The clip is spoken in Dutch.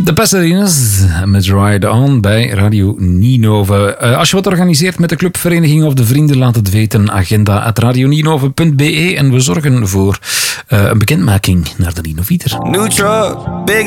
De Pasadena's met Ride On bij Radio Ninove. Als je wat organiseert met de clubvereniging of de vrienden, laat het weten. Agenda@radioninove.be en we zorgen voor een bekendmaking naar de Ninoviter. New truck, big